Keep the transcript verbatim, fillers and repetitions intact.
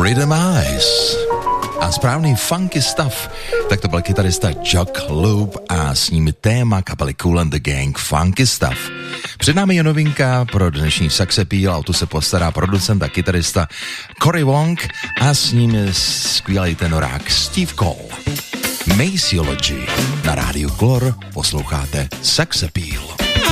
Rhythm Eyes a správný funky stav, tak to byl kytarista Jock Loop a s ním téma kapely Kool and the Gang Funky Stuff. Před námi je novinka pro dnešní Sex Appeal a o tu se postará producent a kytarista Cory Wong a s ním skvělý tenorák Steve Cole. Maciology na rádiu Glor posloucháte Sex Appeal.